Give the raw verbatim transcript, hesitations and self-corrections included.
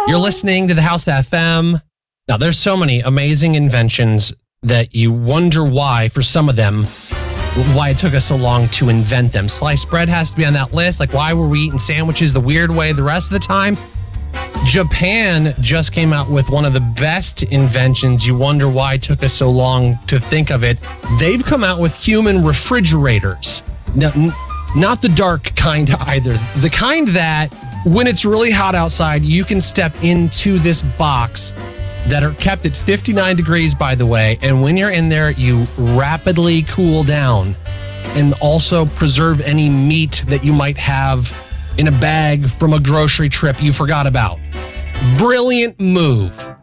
You're listening to the House F M. Now, there's so many amazing inventions that you wonder why, for some of them, why it took us so long to invent them. Sliced bread has to be on that list. Like, why were we eating sandwiches the weird way the rest of the time? Japan just came out with one of the best inventions. You wonder why it took us so long to think of it. They've come out with human refrigerators. Now, n- not the dark kind either. The kind that, when it's really hot outside, you can step into this box that are kept at fifty-nine degrees, by the way. And when you're in there, you rapidly cool down and also preserve any meat that you might have in a bag from a grocery trip you forgot about. Brilliant move.